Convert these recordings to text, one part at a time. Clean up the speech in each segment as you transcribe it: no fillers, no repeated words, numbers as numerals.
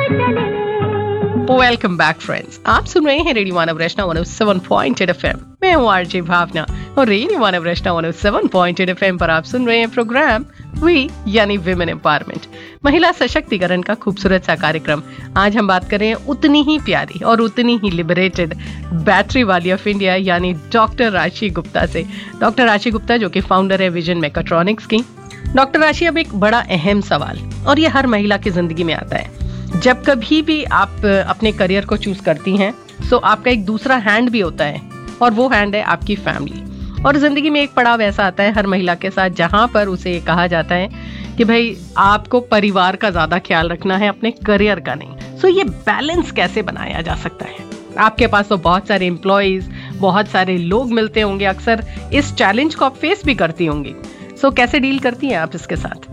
Welcome back friends, आप सुन रहे हैं रेडियो मानव रचना 107.8 एफएम। मैं हूँ आरजे भावना और रेडियो मानव रचना 107.8 एफएम पर आप सुन रहे हैं प्रोग्राम वी यानी विमेन एम्पावरमेंट, महिला सशक्तिकरण का खूबसूरत सा कार्यक्रम। आज हम बात कर रहे हैं उतनी ही प्यारी और उतनी ही लिबरेटेड बैटरी वाली ऑफ इंडिया यानी डॉक्टर राशि गुप्ता से। डॉक्टर राशि गुप्ता जो कि फाउंडर है विजन मेकाट्रॉनिक्स की। डॉक्टर राशि, अब एक बड़ा अहम सवाल, और ये हर महिला की जिंदगी में आता है। जब कभी भी आप अपने करियर को चूज करती हैं तो आपका एक दूसरा हैंड भी होता है, और वो हैंड है आपकी फैमिली। और जिंदगी में एक पड़ाव ऐसा आता है हर महिला के साथ जहां पर उसे कहा जाता है कि भाई आपको परिवार का ज्यादा ख्याल रखना है, अपने करियर का नहीं। सो ये बैलेंस कैसे बनाया जा सकता है? आपके पास तो बहुत सारे एम्प्लॉयज, बहुत सारे लोग मिलते होंगे, अक्सर इस चैलेंज को आप फेस भी करती होंगी। सो कैसे डील करती हैं आप इसके साथ?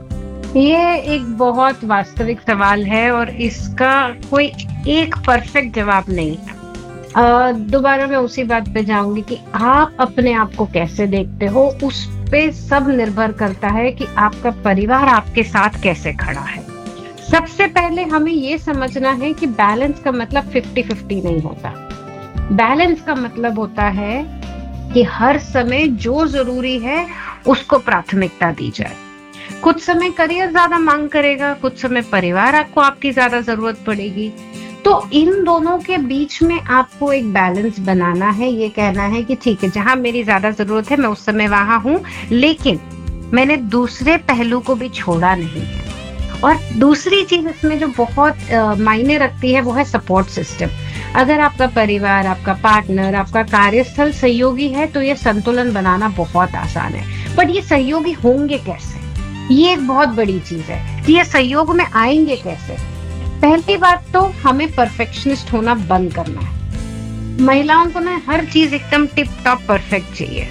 ये एक बहुत वास्तविक सवाल है और इसका कोई एक परफेक्ट जवाब नहीं है। दोबारा मैं उसी बात पे जाऊंगी कि आप अपने आप को कैसे देखते हो, उस पे सब निर्भर करता है कि आपका परिवार आपके साथ कैसे खड़ा है। सबसे पहले हमें ये समझना है कि बैलेंस का मतलब 50-50 नहीं होता। बैलेंस का मतलब होता है कि हर समय जो जरूरी है उसको प्राथमिकता दी जाए। कुछ समय करियर ज्यादा मांग करेगा, कुछ समय परिवार आपको आपकी ज्यादा जरूरत पड़ेगी। तो इन दोनों के बीच में आपको एक बैलेंस बनाना है। ये कहना है कि ठीक है, जहां मेरी ज्यादा जरूरत है मैं उस समय वहां हूं, लेकिन मैंने दूसरे पहलू को भी छोड़ा नहीं है। और दूसरी चीज इसमें जो बहुत मायने रखती है वो है सपोर्ट सिस्टम। अगर आपका परिवार, आपका पार्टनर, आपका कार्यस्थल सहयोगी है तो ये संतुलन बनाना बहुत आसान है। बट ये सहयोगी होंगे कैसे, ये एक बहुत बड़ी चीज है कि ये सहयोग में आएंगे कैसे। पहली बात तो हमें परफेक्शनिस्ट होना बंद करना है। महिलाओं को ना हर चीज एकदम टिप टॉप परफेक्ट चाहिए।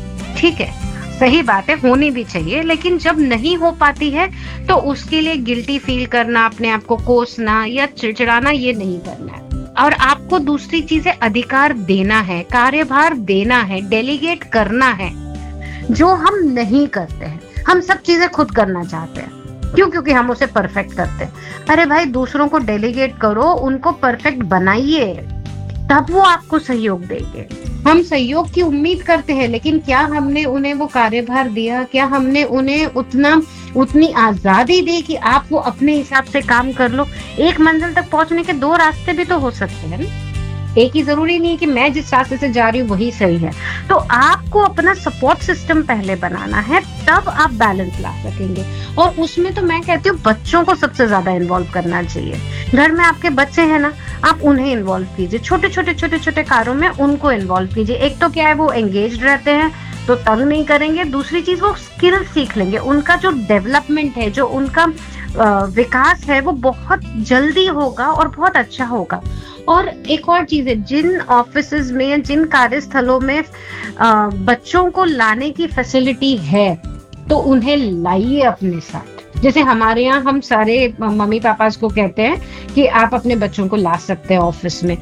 ठीक है, सही बात है, होनी भी चाहिए, लेकिन जब नहीं हो पाती है तो उसके लिए गिल्टी फील करना, अपने आप को कोसना या चिड़चिड़ाना, ये नहीं करना है। और आपको दूसरी चीजें अधिकार देना है, कार्यभार देना है, डेलीगेट करना है, जो हम नहीं करते हैं। हम सब चीजें खुद करना चाहते हैं। क्यों? क्योंकि हम उसे परफेक्ट करते हैं। अरे भाई, दूसरों को डेलीगेट करो, उनको परफेक्ट बनाइए, तब वो आपको सहयोग देंगे। हम सहयोग की उम्मीद करते हैं, लेकिन क्या हमने उन्हें वो कार्यभार दिया? क्या हमने उन्हें उतनी आजादी दी कि आप वो अपने हिसाब से काम कर लो? एक मंजिल तक पहुंचने के दो रास्ते भी तो हो सकते हैं ना। एक ही जरूरी नहीं है कि मैं जिस रास्ते से जा रही हूँ वही सही है। तो आपको अपना सपोर्ट सिस्टम पहले बनाना है, तब आप बैलेंस ला सकेंगे। और उसमें तो मैं कहती हूँ बच्चों को सबसे ज्यादा इन्वॉल्व करना चाहिए। घर में आपके बच्चे हैं ना, आप उन्हें इन्वॉल्व कीजिए। छोटे छोटे कार्यों में उनको इन्वॉल्व कीजिए। एक तो क्या है, वो एंगेज्ड रहते हैं तो तंग नहीं करेंगे। दूसरी चीज, वो स्किल सीख लेंगे। उनका जो डेवलपमेंट है, जो उनका विकास है, वो बहुत जल्दी होगा और बहुत अच्छा होगा। और एक और चीज है, जिन ऑफिसेज में, जिन कार्यस्थलों में बच्चों को लाने की फैसिलिटी है तो उन्हें लाइए अपने साथ। जैसे हमारे यहाँ हम सारे मम्मी पापा को कहते हैं कि आप अपने बच्चों को ला सकते हैं ऑफिस में।